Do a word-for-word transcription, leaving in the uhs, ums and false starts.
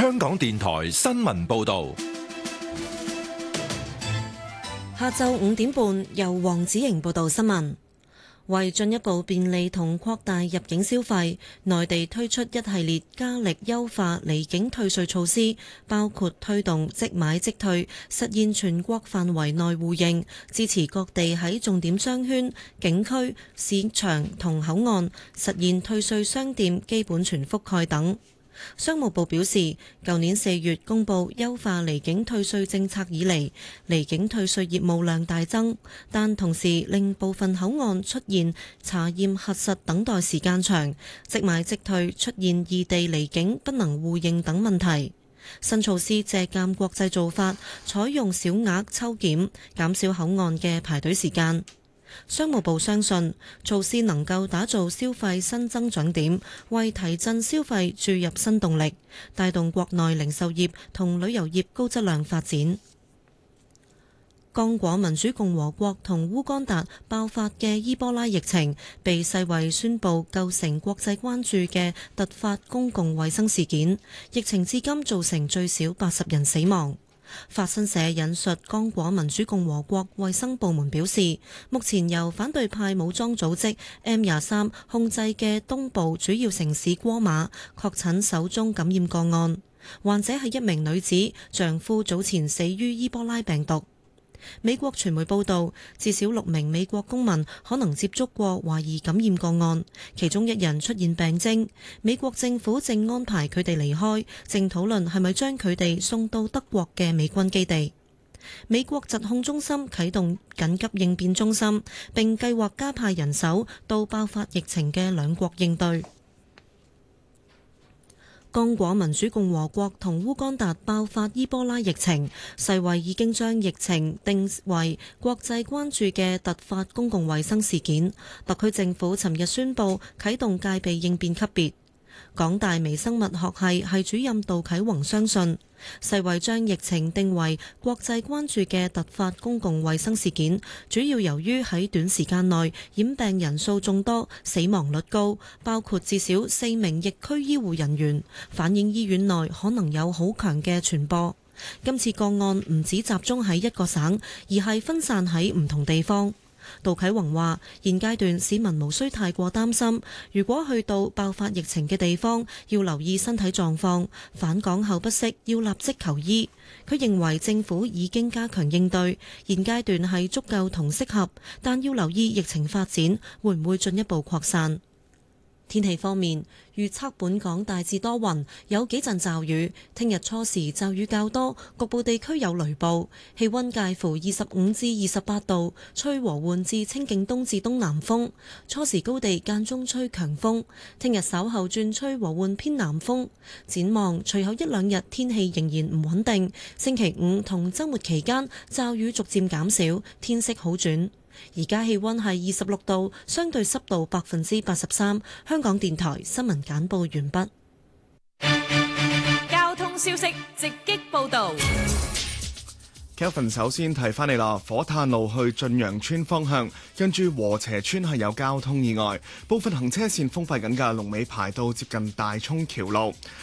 香港電台新聞報道。 下晝五點半，由黃子瑩報道新聞。為進一步便利同擴大入境消費，內地推出一系列加力優化離境退稅措施，包括推動即買即退，實現全國範圍內互認，支持各地喺重點商圈、景區、市場同口岸實現退稅商店基本全覆蓋等。商務部表示，舊年四月公布優化離境退稅政策以嚟，離境退稅業務量大增，但同時令部分口岸出現查驗核實等待時間長，即買即退出現異地離境不能互認等問題。新措施借鑑國際做法，採用小額抽檢，減少口岸嘅排隊時間。商務部相信措施能夠打造消費新增長點，為提振消費注入新動力，帶動國內零售業同旅遊業高質量發展。剛果民主共和國同烏干達爆發嘅伊波拉疫情，被世衛宣布構成國際關注嘅突發公共衛生事件，疫情至今造成最少八十人死亡。法新社引述剛果民主共和國衛生部門表示，目前由反對派武裝組織 M 廿三控制嘅東部主要城市戈馬確診首宗感染個案，患者係一名女子，丈夫早前死於伊波拉病毒。美國傳媒報道，至少六名美國公民可能接觸過懷疑感染個案，其中一人出現病徵。美國政府正安排佢哋離開，正討論係咪將佢哋送到德國嘅美軍基地。美國疾控中心啟動緊急應變中心，並計劃加派人手到爆發疫情嘅兩國應對。剛果民主共和國同烏干達爆發伊波拉疫情，世衛已經將疫情定為國際關注嘅突發公共衛生事件。特區政府尋日宣布啟動戒備應變級別。港大微生物學系系主任杜啟宏相信，世衛將疫情定為國際關注嘅突發公共衛生事件，主要由於喺短時間內染病人數眾多，死亡率高，包括至少四名疫區醫護人員，反映醫院內可能有好強嘅傳播。今次個案唔只集中喺一個省，而係分散喺唔同地方。杜啟宏話：現階段市民無需太過擔心，如果去到爆發疫情嘅地方，要留意身體狀況，返港後不適要立即求醫。佢認為政府已經加強應對，現階段係足夠同適合，但要留意疫情發展會唔會進一步擴散。天氣方面，預測本港大致多雲，有幾陣驟雨。聽日初時驟雨較多，局部地區有雷暴。氣溫介乎二十五至二十八度，吹和緩至清勁東至東南風。初時高地間中吹強風。聽日稍後轉吹和緩偏南風。展望隨後一兩日天氣仍然唔穩定。星期五同週末期間驟雨逐漸減少，天色好轉。而家氣溫係二十六度，相對濕度百分之八十三。香港電台新聞簡報完畢。 交通消息直擊報道。 Kelvin 首先提翻你啦，火炭路去駿洋村方向，跟住禾輋村係有交通意外，部分行車線封閉緊㗎，龍尾排到接近大涌橋路。